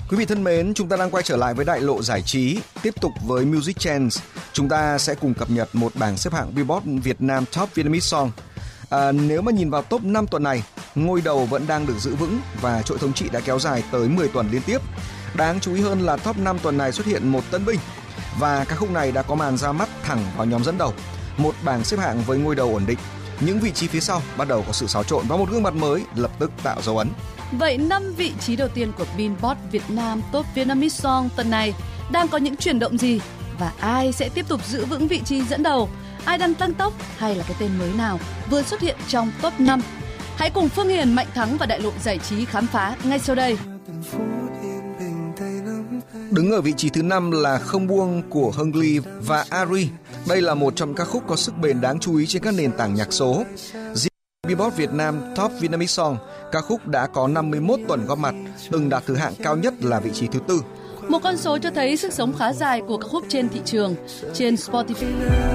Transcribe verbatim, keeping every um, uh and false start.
Quý vị thân mến, chúng ta đang quay trở lại với đại lộ giải trí. Tiếp tục với Music Trends, chúng ta sẽ cùng cập nhật một bảng xếp hạng Billboard Việt Nam Top Vietnamese Song. À, nếu mà nhìn vào top năm tuần này, ngôi đầu vẫn đang được giữ vững và chuỗi thống trị đã kéo dài tới mười tuần liên tiếp. Đáng chú ý hơn là top năm tuần này xuất hiện một tân binh và ca khúc này đã có màn ra mắt thẳng vào nhóm dẫn đầu. Một bảng xếp hạng với ngôi đầu ổn định, những vị trí phía sau bắt đầu có sự xáo trộn và một gương mặt mới lập tức tạo dấu ấn. Vậy năm vị trí đầu tiên của Billboard Việt Nam Top Vietnamese Song tuần này đang có những chuyển động gì? Và ai sẽ tiếp tục giữ vững vị trí dẫn đầu? Ai đang tăng tốc hay là cái tên mới nào vừa xuất hiện trong top năm? Hãy cùng Phương Hiền, Mạnh Thắng và đại lộ giải trí khám phá ngay sau đây. Đứng ở vị trí thứ năm là Không Buông của Hưng Ly và Ari. Đây là một trong các khúc có sức bền đáng chú ý trên các nền tảng nhạc số. Billboard Việt Nam Top Vietnamese Song, ca khúc đã có năm mươi mốt tuần góp mặt, từng đạt thứ hạng cao nhất là vị trí thứ tư. Một con số cho thấy sức sống khá dài của ca khúc trên thị trường. Trên Spotify.